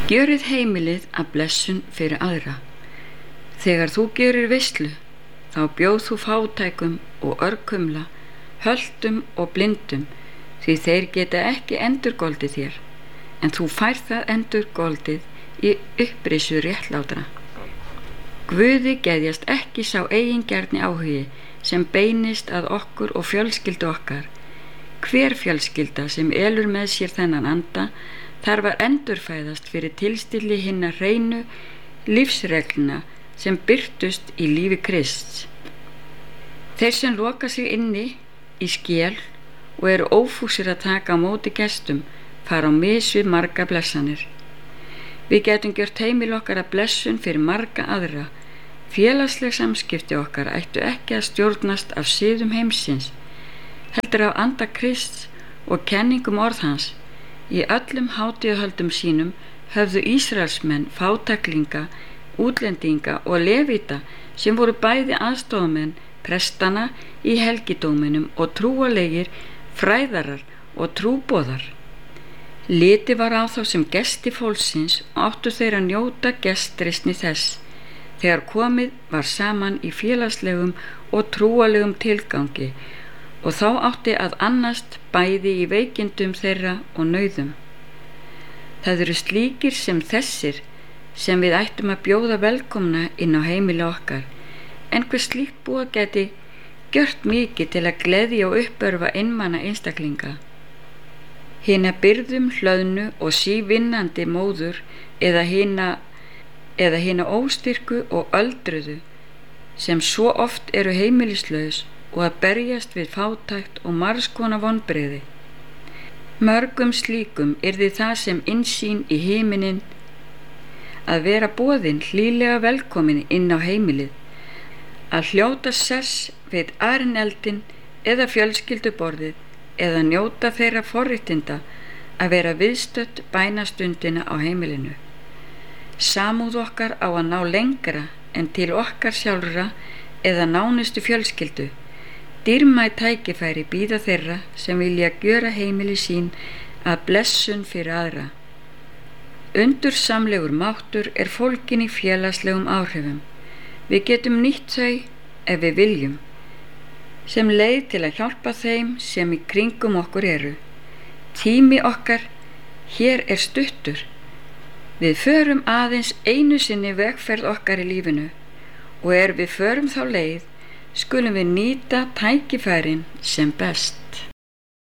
Gjörið heimilið að blessun fyrir aðra. Þegar þú gjörir veislu, þá bjóð þú fátækum og örkumla, höldum og blindum, því þeir geta ekki endurgoldið þér, en þú færð það endurgoldið í upprisu réttlátra. Guði geðjast ekki sá eigingjarni áhugi sem beinist að okkur og fjölskyldu okkar. Hver fjölskylda sem elur með sér þennan anda þarf að endurfæðast fyrir tilstilli hinna hreinu lífsreglna sem birtust í lífi Krists. Þeir sem loka sig inni í skel og eru ófúsir að taka á móti gestum fara á mis við marga blessanir. Við getum gjört heimil okkar að blessun fyrir marga aðra. Félagsleg samskipti okkar ættu ekki að stjórnast af siðum heimsins, heldur af anda Krists og kenningum orð hans. Í öllum hátíðahöldum sínum höfðu Ísraelsmenn fátæklinga, útlendinga og levita sem voru bæði aðstofamenn prestana í helgidóminum og trúalegir fræðarar og trúboðar. Litið var á þá sem gesti fólksins og áttu þeir að njóta gestrisni þess, þegar komið var saman í félagslegum og trúalegum tilgangi, og þá átti að annast bæði í veikindum þeirra og nauðum. Það eru slíkir sem þessir sem við ættum að bjóða velkomna inn á heimili okkar, en hver slíkt búa geti gjört mikið til að gleðja og uppörva einmana einstaklinga. Hina byrðum hlöðnu og sívinnandi móður eða hina óstyrku og öldruðu sem svo oft eru heimilislaus og að berjast við fátækt og margskonar vonbrigði. Mörgum slíkum yrði það sem innsýn í himinin að vera boðin hlýlega velkomin inn á heimilið, að hljóta sess við arineldin eða fjölskylduborðið eða njóta þeirra forréttinda að vera viðstödd bænastundina á heimilinu. Samúð okkar á að ná lengra en til okkar sjálfra eða nánustu fjölskyldu. Dýrmæt tækifæri bíða þeirra sem vilja gjöra heimili sín að blessun fyrir aðra. Undursamlegur máttur er fólginn í félagslegum áhrifum. Við getum nýtt þau ef við viljum, sem leið til að hjálpa þeim sem í kringum okkur eru. Tími okkar hér er stuttur. Við förum aðeins einu sinni vegferð okkar í lífinu og við förum þá leið, skulum við nýta tækifærin sem best.